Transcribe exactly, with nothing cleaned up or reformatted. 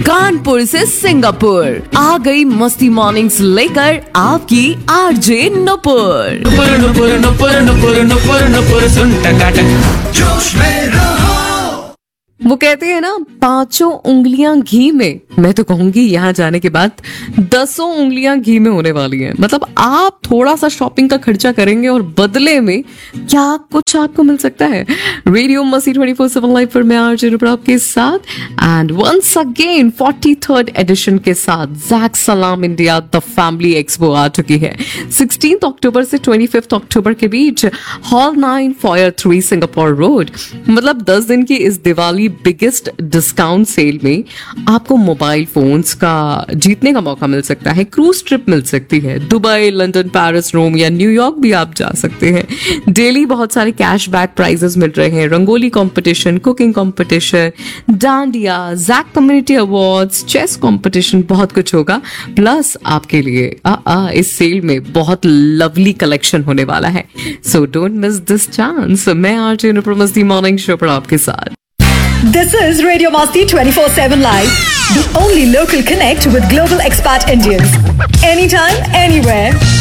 कानपुर से सिंगापुर आ गई मस्ती मॉर्निंग्स लेकर आपकी आरजे नुपुर। नुपुर नुपुर नुपुर नुपुर नुपुर नुपुर सुन टकाटक जोश में रहो। वो कहते हैं ना, पांचों उंगलियां घी में, मैं तो कहूंगी यहाँ जाने के बाद दसों उंगलियां घी में होने वाली हैं। मतलब आप थोड़ा सा शॉपिंग का खर्चा करेंगे और बदले में क्या कुछ आपको मिल सकता है। रेडियो मस्ती ट्वेंटी फोर सेवन लाइव पर मैं आरजे नुपुर आपके साथ, and once again forty third edition के साथ जैक सलाम इंडिया द फैमिली एक्सपो आ चुकी है। सिक्सटीन अक्टूबर से ट्वेंटी फिफ्थ अक्टूबर के बीच hall nine foyer three Singapore road. मतलब दस दिन की इस दिवाली बिगेस्ट डिस्काउंट सेल में आपको मोबाइल फोन्स का जीतने का मौका मिल सकता है। क्रूज ट्रिप मिल सकती है, दुबई, लंदन, पेरिस, रोम या न्यूयॉर्क भी आप जा सकते हैं। डेली बहुत सारे कैशबैक प्राइजेस मिल रहे हैं। Rangoli competition, cooking competition, dandiya, Jack community awards, chess competition, बहुत कुछ होगा। प्लस आपके लिए आ, आ, इस सेल में बहुत लवली कलेक्शन होने वाला है। So don't miss this chance. मैं आरजे नुपुर मस्ती मॉर्निंग शो पर आपके साथ। This is Radio Masti twenty-four seven Live, the only local connect with global expat Indians. Anytime, anywhere.